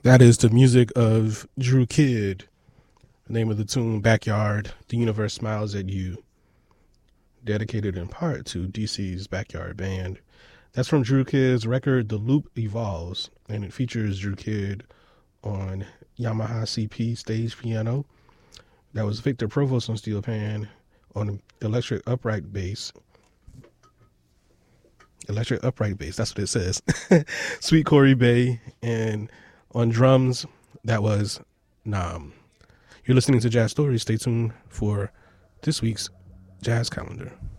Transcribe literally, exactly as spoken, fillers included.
That is the music of Drew Kidd. The name of the tune, Backyard, The Universe Smiles at You. Dedicated in part to D C's Backyard Band. That's from Drew Kidd's record, The Loop Evolves, and it features Drew Kidd on Yamaha C P stage piano. That was Victor Provost on steel pan, on electric upright bass. Electric upright bass, that's what it says. Sweet Corey Bay, and on drums, that was Nam. You're listening to Jazz Stories. Stay tuned for this week's Jazz Calendar.